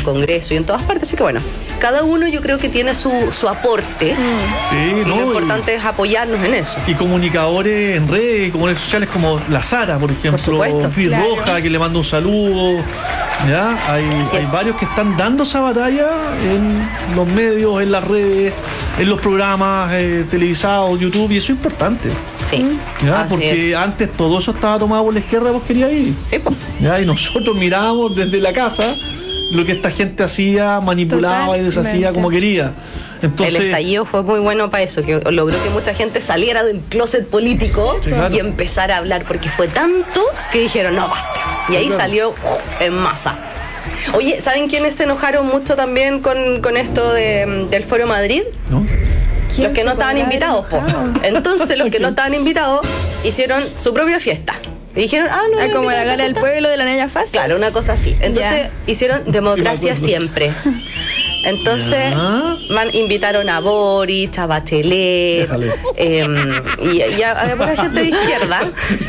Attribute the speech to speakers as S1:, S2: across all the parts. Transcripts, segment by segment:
S1: Congreso y en todas partes. Así que bueno, cada uno yo creo que tiene su aporte.
S2: Sí,
S1: y lo importante es apoyarnos en eso.
S2: Y comunicadores en redes, comunicadores sociales como la Sara, por ejemplo, Cris Roja, que le manda un saludo. ¿Ya? Hay varios que están dando esa batalla en los medios, en las redes, en los programas televisados, YouTube, y eso es importante.
S1: Sí.
S2: ¿Ya? Porque antes todo eso estaba tomado por la izquierda, vos querías ir.
S1: Sí, pues.
S2: ¿Ya? Y nosotros mirábamos desde la casa lo que esta gente hacía, manipulaba y deshacía como quería. Entonces,
S1: el estallido fue muy bueno para eso, que logró que mucha gente saliera del closet político y empezara a hablar, porque fue tanto que dijeron, no, basta. Y ahí salió en masa. Oye, ¿saben quiénes se enojaron mucho también con esto del Foro Madrid?
S2: ¿no?
S1: Los que no estaban invitados, po. Entonces los que no estaban invitados hicieron su propia fiesta. Y dijeron, no.
S3: Como la gala del pueblo de la Naya Fácil.
S1: Claro, una cosa así. Entonces hicieron democracia siempre. Entonces invitaron a Boric, a Bachelet, y a la gente de izquierda.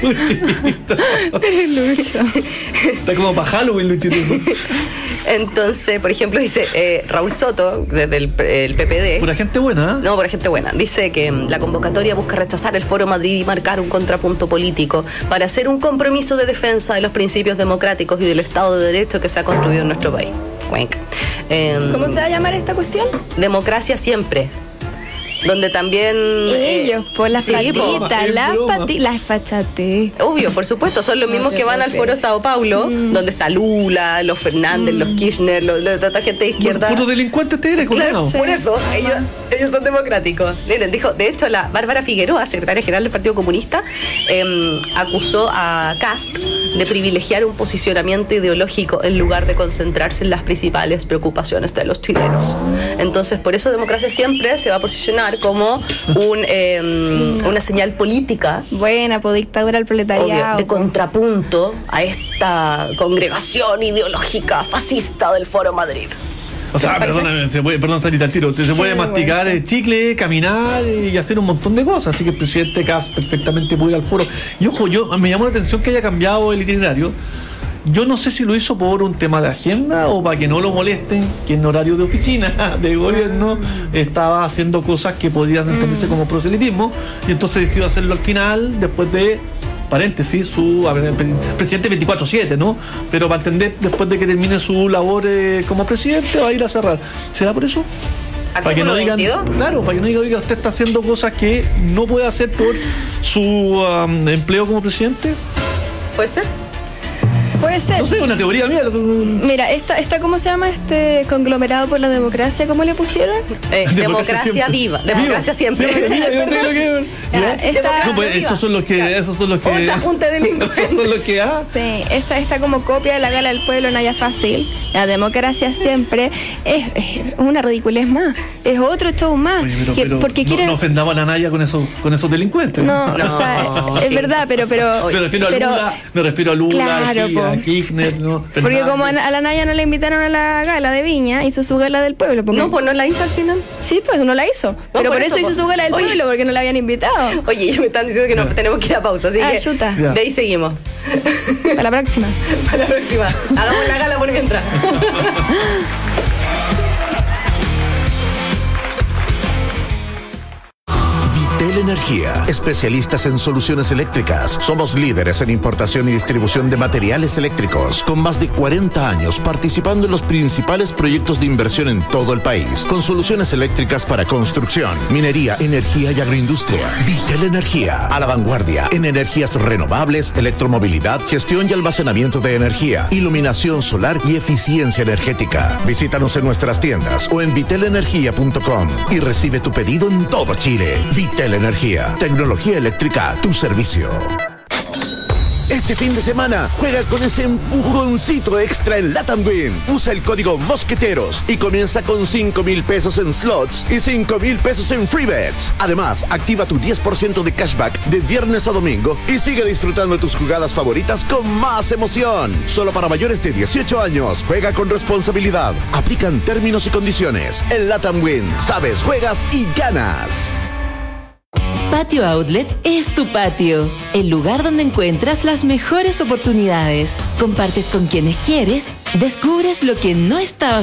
S3: Lucho.
S2: Está como para Halloween, Luchito.
S1: Entonces, por ejemplo, dice Raúl Soto, desde el PPD.
S2: Pura gente buena, ¿eh?
S1: No, pura gente buena. Dice que la convocatoria busca rechazar el Foro Madrid y marcar un contrapunto político para hacer un compromiso de defensa de los principios democráticos y del Estado de Derecho que se ha construido en nuestro país.
S3: ¿Cómo se va a llamar esta cuestión?
S1: Democracia siempre. Donde también
S3: ellos, por las patitas, las fachates.
S1: Obvio, por supuesto, son los mismos que van al Foro Sao Paulo, donde está Lula, los Fernández, los Kirchner, toda gente de izquierda.
S2: Puros delincuentes te eres,
S1: claro, por eso ellos son democráticos. Miren, dijo, de hecho, la Bárbara Figueroa, secretaria general del Partido Comunista, acusó a Kast de privilegiar un posicionamiento ideológico en lugar de concentrarse en las principales preocupaciones de los chilenos. Entonces, por eso Democracia Siempre se va a posicionar como una señal política.
S3: Buena, por dictadura al proletariado.
S1: Obvio, de contrapunto a esta congregación ideológica fascista del Foro Madrid.
S2: O sea, perdón, Sarita, al tiro. Se puede masticar chicle, caminar y hacer un montón de cosas. Así que el presidente Kast perfectamente puede ir al foro. Y ojo, me llamó la atención que haya cambiado el itinerario. Yo no sé si lo hizo por un tema de agenda o para que no lo molesten, que en horario de oficina, de gobierno, estaba haciendo cosas que podían entenderse como proselitismo, y entonces decidió hacerlo al final, después de, paréntesis, presidente 24/7, ¿no? Pero para entender, después de que termine su labor como presidente, va a ir a cerrar. ¿Será por eso? Para que no digan, claro, para que no digan, oiga, usted está haciendo cosas que no puede hacer por su empleo como presidente.
S1: ¿Puede ser?
S3: Puede ser.
S2: No sé, una teoría mía.
S3: Mira, ¿cómo se llama este conglomerado por la democracia? ¿Cómo le pusieron?
S1: Democracia viva. Democracia siempre.
S2: Esos son los que.
S1: Otra junta de delincuentes.
S2: Esos son los que.
S3: Sí, esta como copia de la gala del pueblo Naya Fácil. La democracia siempre es una ridiculez más. Es otro show más.
S2: Oye, porque quieren... no ofendamos a la Naya con esos delincuentes.
S3: No, o sea, es verdad, pero
S2: me refiero a Lula,
S3: claro,
S2: a Kirchner, ¿no?
S3: Porque como a la Naya no la invitaron a la gala de Viña, hizo su gala del pueblo.
S1: No, pues no la hizo al final.
S3: Sí, pues no la hizo. Pero por eso hizo su gala del pueblo, porque no la habían invitado.
S1: Oye, ellos me están diciendo que tenemos que ir a pausa, así que
S3: chuta.
S1: De ahí seguimos.
S3: Para la próxima.
S1: Para la próxima. Hagamos la gala por mientras.
S4: Vitel Energía, especialistas en soluciones eléctricas. Somos líderes en importación y distribución de materiales eléctricos, con más de 40 años participando en los principales proyectos de inversión en todo el país, con soluciones eléctricas para construcción, minería, energía y agroindustria. Vitel Energía, a la vanguardia en energías renovables, electromovilidad, gestión y almacenamiento de energía, iluminación solar y eficiencia energética. Visítanos en nuestras tiendas o en vitelenergia.com y recibe tu pedido en todo Chile. Vitel Energía, tecnología eléctrica a tu servicio. Este fin de semana, juega con ese empujoncito extra en Latam Win. Usa el código Mosqueteros y comienza con 5,000 pesos en slots y 5,000 pesos en free bets. Además, activa tu 10% de cashback de viernes a domingo y sigue disfrutando tus jugadas favoritas con más emoción. Solo para mayores de 18 años. Juega con responsabilidad. Aplican términos y condiciones. En Latam Win, sabes, juegas y ganas.
S5: Patio Outlet es tu patio, el lugar donde encuentras las mejores oportunidades. Compartes con quienes quieres, descubres lo que no estabas